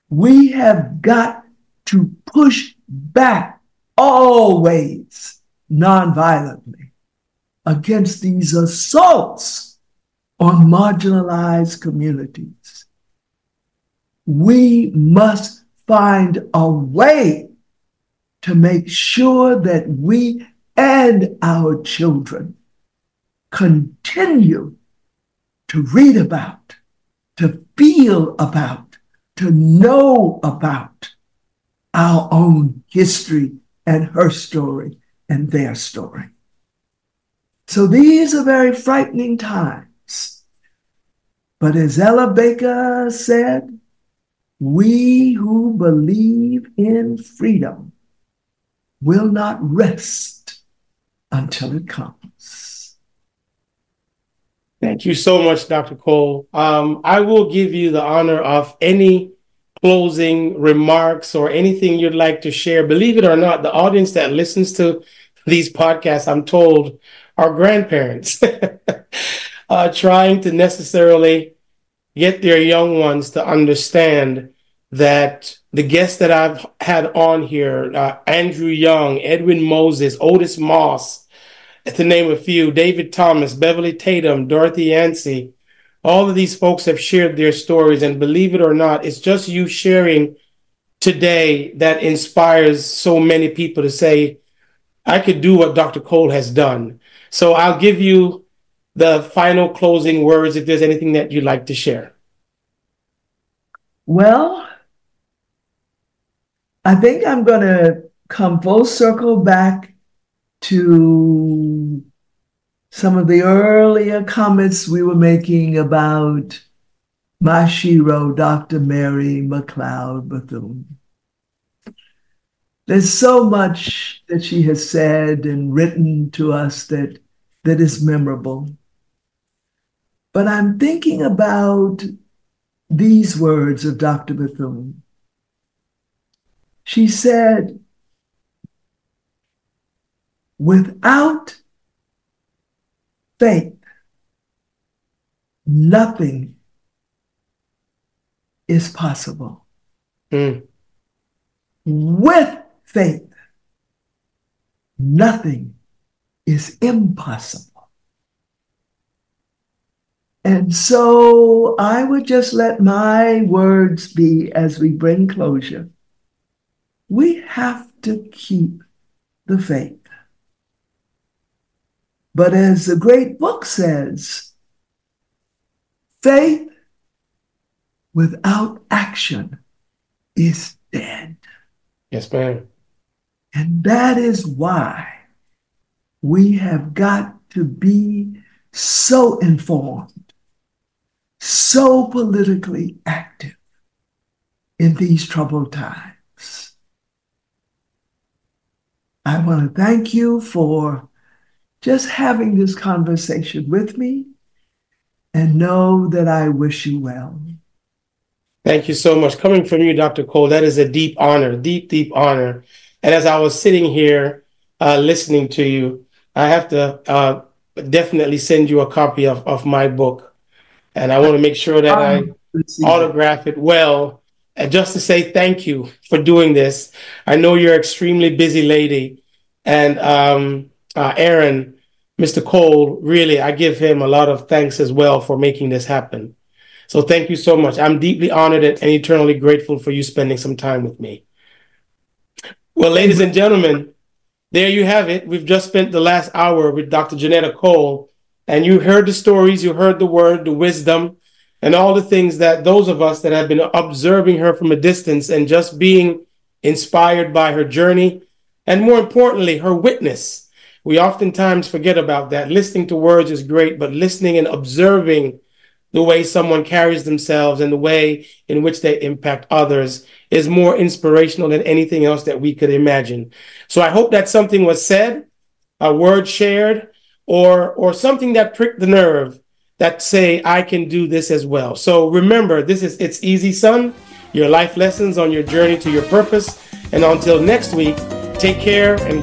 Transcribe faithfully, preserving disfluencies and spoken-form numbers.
We have got to push back always nonviolently against these assaults on marginalized communities. We must find a way to make sure that we and our children continue to read about, to feel about, to know about our own history and her story and their story. So these are very frightening times. But as Ella Baker said, we who believe in freedom will not rest until it comes. Thank you so much, Doctor Cole. Um, I will give you the honor of any closing remarks or anything you'd like to share. Believe it or not, the audience that listens to these podcasts, I'm told, are grandparents uh, trying to necessarily get their young ones to understand that the guests that I've had on here, uh, Andrew Young, Edwin Moses, Otis Moss, to name a few, David Thomas, Beverly Tatum, Dorothy Yancey, all of these folks have shared their stories. And believe it or not, it's just you sharing today that inspires so many people to say, I could do what Doctor Cole has done. So I'll give you the final closing words if there's anything that you'd like to share. Well, I think I'm going to come full circle back to some of the earlier comments we were making about my shero, Doctor Mary McLeod Bethune. There's so much that she has said and written to us that, that is memorable. But I'm thinking about these words of Doctor Bethune. She said, without faith, nothing is possible. Mm. With faith, nothing is impossible. And so I would just let my words be as we bring closure. We have to keep the faith. But as the great book says, faith without action is dead. Yes, ma'am. And that is why we have got to be so informed, so politically active in these troubled times. I want to thank you for just having this conversation with me, and know that I wish you well. Thank you so much. Coming from you, Doctor Cole, that is a deep honor, deep, deep honor. And as I was sitting here uh, listening to you, I have to uh, definitely send you a copy of, of my book. And I want to make sure that I autograph it well, and just to say thank you for doing this. I know you're an extremely busy lady. And um, uh, Aaron, Mister Cole, really, I give him a lot of thanks as well for making this happen. So thank you so much. I'm deeply honored and eternally grateful for you spending some time with me. Well, ladies and gentlemen, there you have it. We've just spent the last hour with Doctor Janetta Cole, and you heard the stories, you heard the word, the wisdom, and all the things that those of us that have been observing her from a distance and just being inspired by her journey, and more importantly, her witness. We oftentimes forget about that. Listening to words is great, but listening and observing the way someone carries themselves and the way in which they impact others is more inspirational than anything else that we could imagine. So I hope that something was said, a word shared, or or something that pricked the nerve that say, I can do this as well. So remember, this is It's Easy, Son, your life lessons on your journey to your purpose. And until next week, take care and